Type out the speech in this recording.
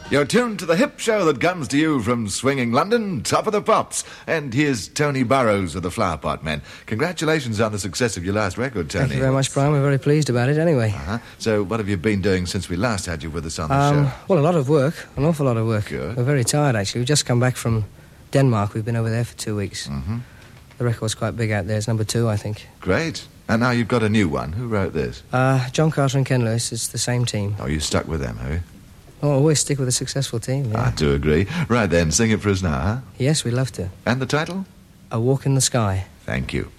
You're tuned to the hip show that comes to you from swinging London, Top of the Pops. And here's Tony Burrows of the Flower Pot Men. Congratulations on the success of your last record, Tony. Thank you very much, Brian. We're very pleased about it anyway. So what have you been doing since we last had you with us on the show? Well, a lot of work. An awful lot of work. Good. We're very tired, actually. We've just come back from Denmark. We've been over there for 2 weeks. Mm-hmm. The record's quite big out there. It's number 2, I think. Great. And now you've got a new one. Who wrote this? John Carter and Ken Lewis. It's the same team. Oh, you stuck with them, have you? Oh, always stick with a successful team, yeah. I do agree. Right then, sing it for us now, huh? Yes, we'd love to. And the title? A Walk in the Sky. Thank you.